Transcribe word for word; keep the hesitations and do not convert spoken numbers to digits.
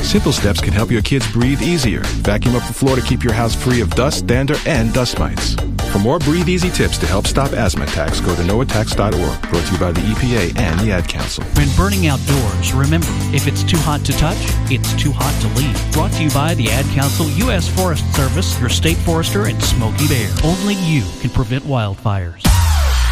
Simple steps can help your kids breathe easier. Vacuum up the floor to keep your house free of dust, dander, and dust mites. For more Breathe Easy tips to help stop asthma attacks, go to no attacks dot org. Brought to you by the E P A and the Ad Council. When burning outdoors, remember, if it's too hot to touch, it's too hot to leave. Brought to you by the Ad Council, U S Forest Service, your state forester, and Smokey Bear. Only you can prevent wildfires.